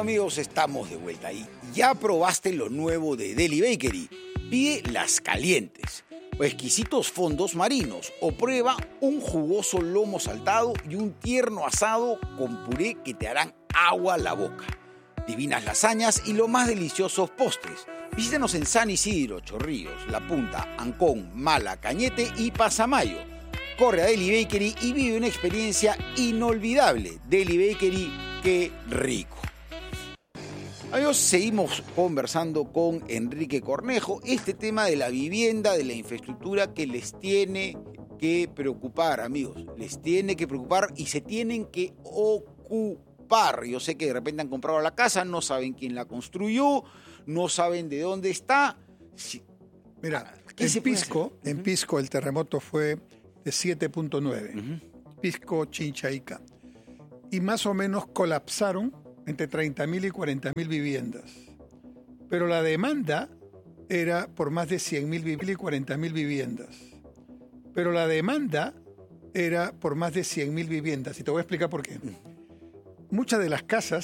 amigos, estamos de vuelta y ya probaste lo nuevo de Deli Bakery. Pide las calientes o exquisitos fondos marinos o prueba un jugoso lomo saltado y un tierno asado con puré que te harán agua a la boca. Divinas lasañas y los más deliciosos postres. Visítanos en San Isidro, Chorrillos, La Punta, Ancón, Mala, Cañete y Pasamayo. Corre a Deli Bakery y vive una experiencia inolvidable. Deli Bakery, qué rico. Amigos, seguimos conversando con Enrique Cornejo. Este tema de la vivienda, de la infraestructura que les tiene que preocupar, amigos. Les tiene que preocupar y se tienen que ocupar. Yo sé que de repente han comprado la casa, no saben quién la construyó, no saben de dónde está. Sí. Mira, en Pisco el terremoto fue de 7.9. Pisco, Chincha, Ica. Y más o menos colapsaron entre 30.000 y 40.000 viviendas. Pero la demanda era por más de 100.000 y 40.000 viviendas. Pero la demanda era por más de 100.000 viviendas. Y te voy a explicar por qué. Muchas de las casas